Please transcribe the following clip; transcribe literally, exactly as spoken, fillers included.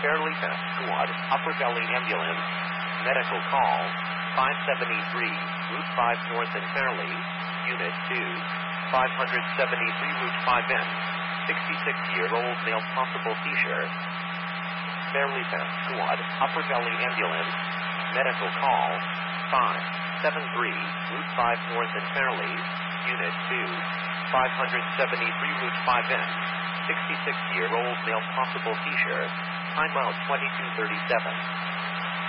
Fairleigh Squad, Upper Valley Ambulance, medical call, five seventy-three, Route five North in Fairleigh, Unit two, five seventy-three Route five N, sixty-six-year-old male possible seizure. Fairleigh Squad, Upper Valley Ambulance, medical call, five seventy-three, Route five North in Fairleigh, Unit two, five seventy-three Route five N, sixty-six-year-old male possible seizure, timeout twenty-two thirty-seven.